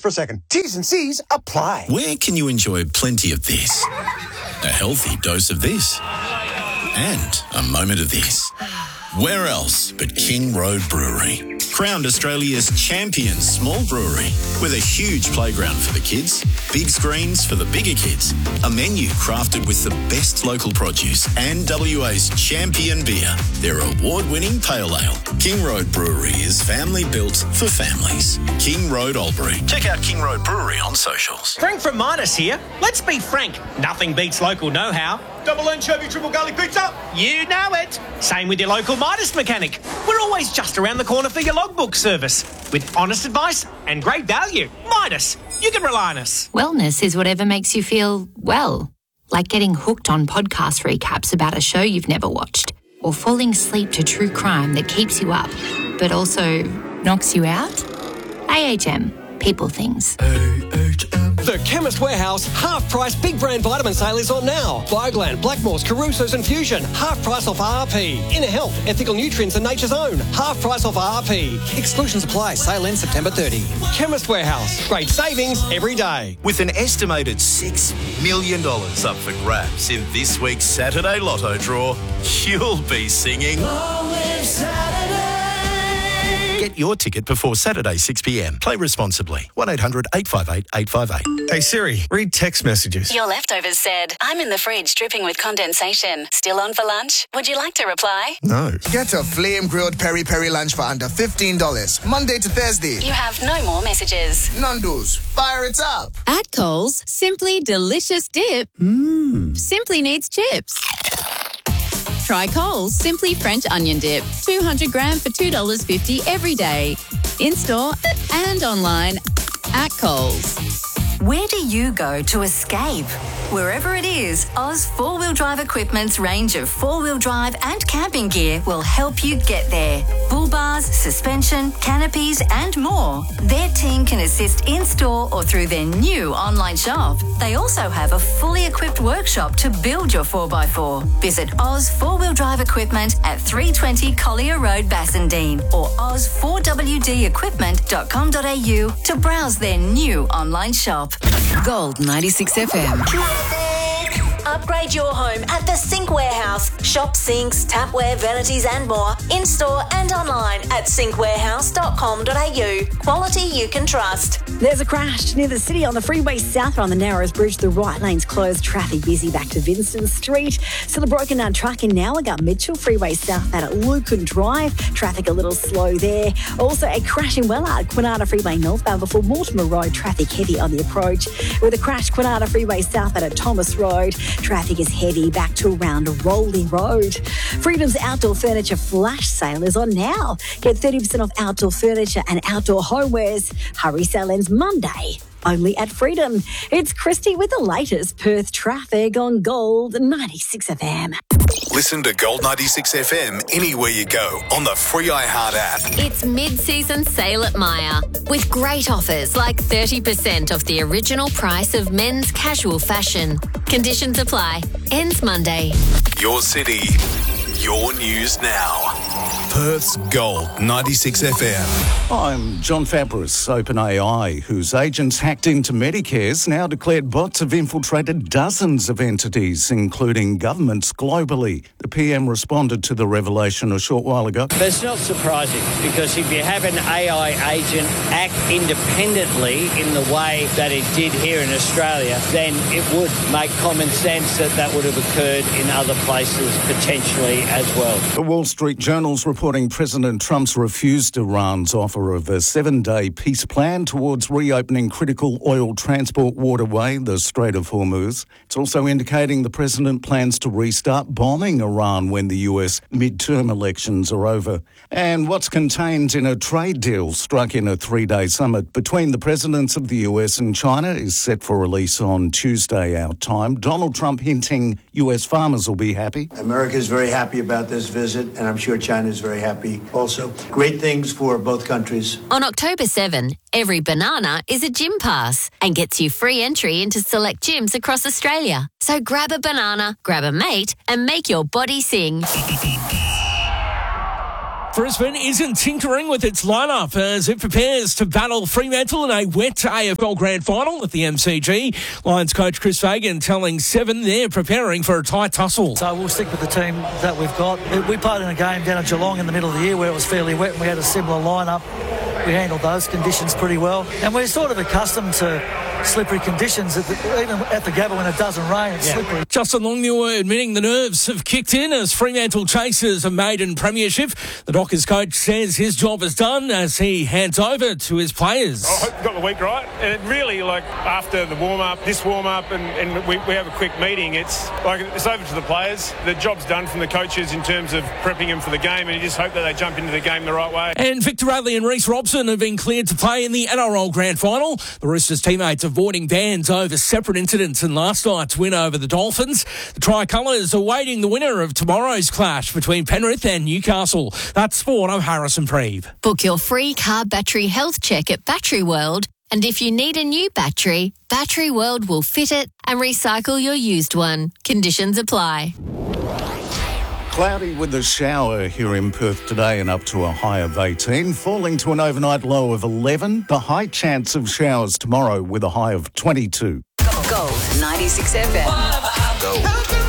for a second. T's and C's apply. Where can you enjoy plenty of this? A healthy dose of this. And a moment of this. Where else but King Road Brewery? Crowned Australia's champion small brewery with a huge playground for the kids, big screens for the bigger kids, a menu crafted with the best local produce and WA's champion beer, their award-winning pale ale. King Road Brewery is family built for families. King Road Albury. Check out King Road Brewery on socials. Frank from Midas here. Let's be frank. Nothing beats local know-how. Double anchovy, triple garlic pizza. You know it. Same with your local Midas mechanic. We're always just around the corner for your logbook service. With honest advice and great value. Midas. You can rely on us. Wellness is whatever makes you feel well. Like getting hooked on podcast recaps about a show you've never watched. Or falling asleep to true crime that keeps you up, but also knocks you out. AHM. People things. The Chemist Warehouse half-price big brand vitamin sale is on now. Bioglan, Blackmores, Caruso's and Fusion, half price off RP. Inner Health, Ethical Nutrients and Nature's Own, half price off RP. Exclusions apply. Sale ends September 30. Chemist Warehouse. Great savings every day. With an estimated $6 million up for grabs in this week's Saturday Lotto draw, you'll be singing... Get your ticket before Saturday 6 p.m. Play responsibly. 1-800-858-858. Hey Siri, read text messages. Your leftovers said, I'm in the fridge dripping with condensation. Still on for lunch? Would you like to reply? No. Get a flame-grilled peri-peri lunch for under $15. Monday to Thursday. You have no more messages. Nando's, fire it up. At Coles, Simply Delicious Dip simply needs chips. Try Coles Simply French Onion Dip, 200 gram for $2.50 every day. In-store and online at Coles. Where do you go to escape? Wherever it is, Oz 4-Wheel Drive Equipment's range of 4-wheel drive and camping gear will help you get there. Bull bars, suspension, canopies and more. Their team can assist in-store or through their new online shop. They also have a fully equipped workshop to build your 4x4. Visit Oz 4-Wheel Drive Equipment at 320 Collier Road, Bassendean or oz4wdequipment.com.au to browse their new online shop. Gold 96 FM. Upgrade your home at the Sink Warehouse. Shop sinks, tapware, vanities and more in-store and online at sinkwarehouse.com.au. Quality you can trust. There's a crash near the city on the freeway south on the Narrows Bridge. The right lane's closed. Traffic busy back to Vincent Street. Still a broken down truck in Nowaga Mitchell freeway south at Lucan Drive. Traffic a little slow there. Also a crash in Wellard, Quinata Freeway northbound before Mortimer Road. Traffic heavy on the approach. With a crash, Quinata Freeway south at Thomas Road. Traffic is heavy back to around Roley Road. Freedom's outdoor furniture flash sale is on now. Get 30% off outdoor furniture and outdoor homewares. Hurry sale ends Monday. Only at Freedom. It's Christy with the latest Perth traffic on Gold 96 FM. Listen to Gold 96 FM anywhere you go on the free iHeart app. It's mid-season sale at Myer with great offers like 30% off the original price of men's casual fashion. Conditions apply. Ends Monday. Your city, your news now. Perth's Gold 96 FM. I'm John Fabris. OpenAI, whose agents hacked into Medicare's now declared bots have infiltrated dozens of entities, including governments globally. The PM responded to the revelation a short while ago. That's not surprising, because if you have an AI agent act independently in the way that it did here in Australia, then it would make common sense that that would have occurred in other places potentially as well. The Wall Street Journal's reporting President Trump's refused Iran's offer of a 7-day peace plan towards reopening critical oil transport waterway, the Strait of Hormuz. It's also indicating the president plans to restart bombing Iran when the US midterm elections are over. And what's contained in a trade deal struck in a 3-day summit between the presidents of the US and China is set for release on Tuesday our time. Donald Trump hinting US farmers will be happy. America's very happy about this visit, and I'm sure China's very happy also. Great things for both countries. On October 7, every banana is a gym pass and gets you free entry into select gyms across Australia. So grab a banana, grab a mate and make your body sing. Brisbane isn't tinkering with its lineup as it prepares to battle Fremantle in a wet AFL Grand Final at the MCG. Lions coach Chris Fagan telling Seven they're preparing for a tight tussle. So we'll stick with the team that we've got. We played in a game down at Geelong in the middle of the year where it was fairly wet and we had a similar lineup. We handled those conditions pretty well. And we're sort of accustomed to slippery conditions, even at the Gabba when it doesn't rain, it's slippery. Justin Longmuir admitting the nerves have kicked in as Fremantle chases a maiden premiership. The Dockers coach says his job is done as he hands over to his players. I hope you got the week right. And it really, after the warm-up, this warm-up, and we have a quick meeting, it's over to the players. The job's done from the coaches in terms of prepping them for the game, and you just hope that they jump into the game the right way. And Victor Radley and Reece Robson have been cleared to play in the NRL Grand Final. The Roosters teammates avoiding bans over separate incidents in last night's win over the Dolphins. The Tricolours awaiting the winner of tomorrow's clash between Penrith and Newcastle. That's sport. I'm Harrison Preeve. Book your free car battery health check at Battery World. And if you need a new battery, Battery World will fit it and recycle your used one. Conditions apply. Cloudy with a shower here in Perth today and up to a high of 18, falling to an overnight low of 11. The high chance of showers tomorrow with a high of 22. Gold 96 FM. Gold.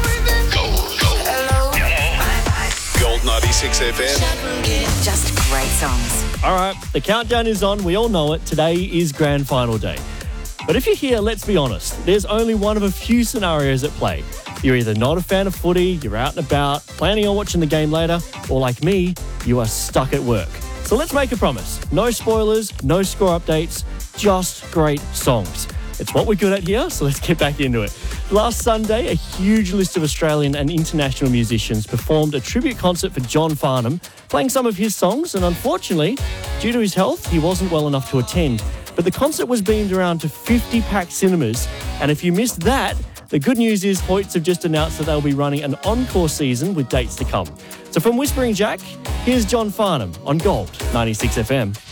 Gold 96 FM. Just great songs. All right, the countdown is on. We all know it. Today is Grand Final day. But if you're here, let's be honest, there's only one of a few scenarios at play. You're either not a fan of footy, you're out and about, planning on watching the game later, or like me, you are stuck at work. So let's make a promise. No spoilers, no score updates, just great songs. It's what we're good at here, so let's get back into it. Last Sunday, a huge list of Australian and international musicians performed a tribute concert for John Farnham, playing some of his songs, and unfortunately, due to his health, he wasn't well enough to attend. But the concert was beamed around to 50 packed cinemas, and if you missed that, the good news is Hoyts have just announced that they'll be running an encore season with dates to come. So from Whispering Jack, here's John Farnham on Gold 96 FM.